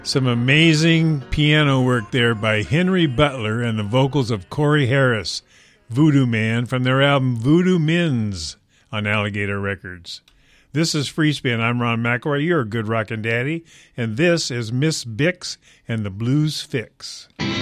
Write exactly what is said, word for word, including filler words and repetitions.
Some amazing piano work there by Henry Butler and the vocals of Corey Harris, Voodoo Man, from their album Voodoo Mins on Alligator Records. This is Free Spin. I'm Ron McElroy, your good rockin' daddy, and this is Miss Bix and the Blues Fix.